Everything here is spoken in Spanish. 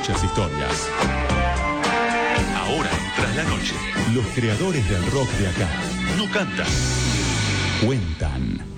muchas historias. Ahora, tras la noche, Los creadores del rock de acá no cantan, cuentan.